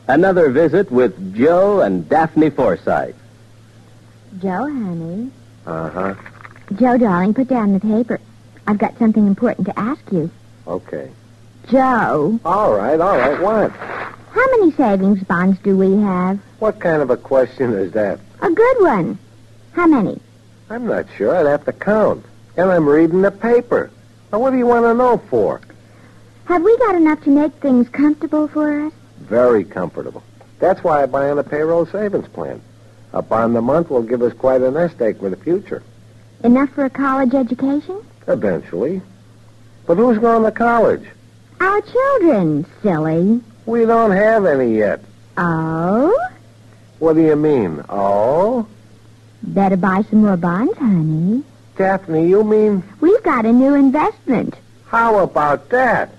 Another visit with Joe and Daphne Forsythe. Joe, honey. Uh-huh. Joe, darling, put down the paper. I've got something important to ask you. Okay. Joe. All right. What? How many savings bonds do we have? What kind of a question is that? A good one. How many? I'm not sure. I'd have to count. And I'm reading the paper. Now, what do you want to know for? Have we got enough to make things comfortable for us? Very comfortable. That's why I buy on a payroll savings plan. A bond a month will give us quite a nest egg for the future. Enough for a college education? Eventually. But who's going to college? Our children, silly. We don't have any yet. Oh? What do you mean, oh? Better buy some more bonds, honey. Daphne, you mean... We've got a new investment. How about that?